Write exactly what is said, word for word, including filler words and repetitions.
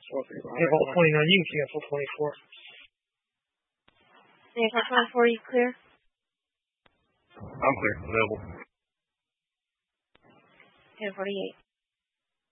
Vehicle twenty-nine, you can cancel twenty-four. Vehicle twenty-four, you clear? I'm clear. Available. ten forty-eight.